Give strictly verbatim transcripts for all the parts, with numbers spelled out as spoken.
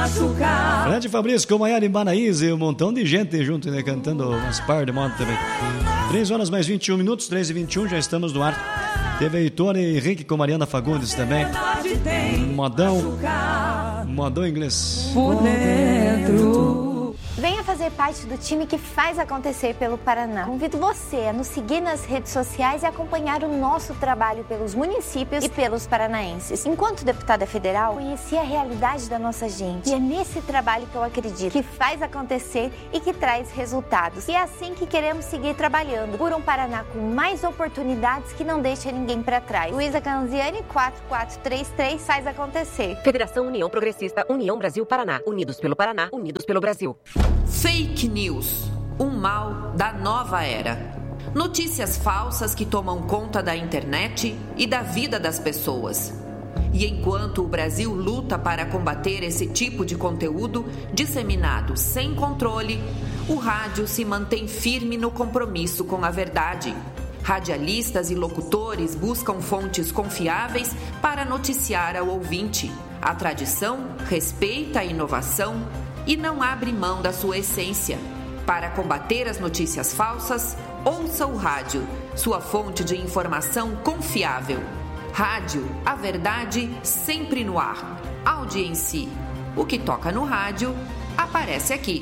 machucar. Grande Fabrício, com Maiara em Banaíse, um montão de gente junto, né, cantando umas par de moda também. três horas mais vinte e um minutos, três e vinte e um, já estamos no ar. Teve Heitor e Henrique com Mariana Fagundes também. Modão, modão inglês. Por dentro. Venha fazer parte do time que faz acontecer pelo Paraná. Convido você a nos seguir nas redes sociais e acompanhar o nosso trabalho pelos municípios e pelos paranaenses. Enquanto deputada federal, conheci a realidade da nossa gente. E é nesse trabalho que eu acredito, que faz acontecer e que traz resultados. E é assim que queremos seguir trabalhando por um Paraná com mais oportunidades que não deixa ninguém para trás. Luísa Canziani, quatro quatro três três, faz acontecer. Federação União Progressista, União Brasil Paraná. Unidos pelo Paraná, unidos pelo Brasil. Fake news, um mal da nova era. Notícias falsas que tomam conta da internet e da vida das pessoas. E enquanto o Brasil luta para combater esse tipo de conteúdo disseminado sem controle, o rádio se mantém firme no compromisso com a verdade. Radialistas e locutores buscam fontes confiáveis para noticiar ao ouvinte. A tradição respeita a inovação e não abre mão da sua essência. Para combater as notícias falsas, ouça o rádio, sua fonte de informação confiável. Rádio, a verdade sempre no ar. Audiência. O que toca no rádio, aparece aqui.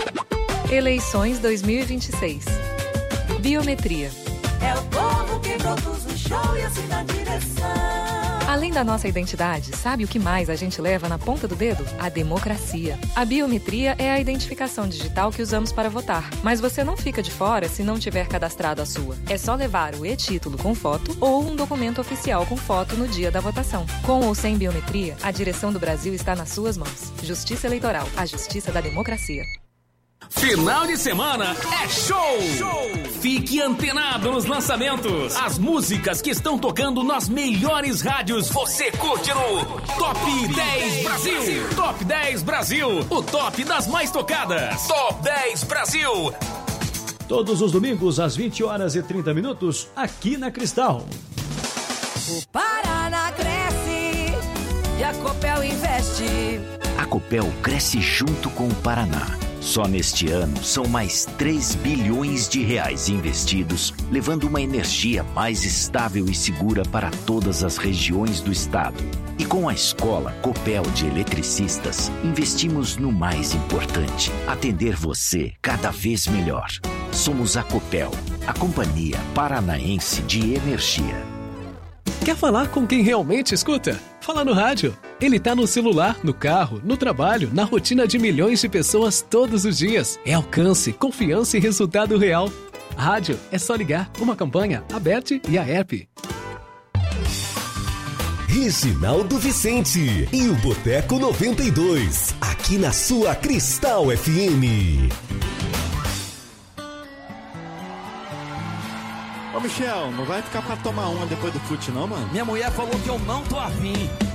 Eleições dois mil e vinte e seis. Biometria. É o povo que produz o show e assim na direção. Além da nossa identidade, sabe o que mais a gente leva na ponta do dedo? A democracia. A biometria é a identificação digital que usamos para votar. Mas você não fica de fora se não tiver cadastrado a sua. É só levar o e-título com foto ou um documento oficial com foto no dia da votação. Com ou sem biometria, a direção do Brasil está nas suas mãos. Justiça Eleitoral, a justiça da democracia. Final de semana é show! show! Fique antenado nos lançamentos. As músicas que estão tocando nas melhores rádios você curte no Top dez Brasil! Top dez Brasil! O top das mais tocadas! Top dez Brasil! Todos os domingos, às vinte horas e trinta minutos, aqui na Cristal. O Paraná cresce e a Copel investe. A Copel cresce junto com o Paraná. Só neste ano são mais três bilhões de reais investidos, levando uma energia mais estável e segura para todas as regiões do estado. E com a Escola Copel de Eletricistas, investimos no mais importante, atender você cada vez melhor. Somos a Copel, a Companhia Paranaense de Energia. Quer falar com quem realmente escuta? Fala no rádio. Ele tá no celular, no carro, no trabalho, na rotina de milhões de pessoas todos os dias. É alcance, confiança e resultado real. Rádio é só ligar. Uma campanha aberta e a app. Reginaldo Vicente e o Boteco noventa e dois, aqui na sua Cristal F M. Ô Michel, não vai ficar pra tomar uma depois do fute não, mano? Minha mulher falou que eu não tô afim.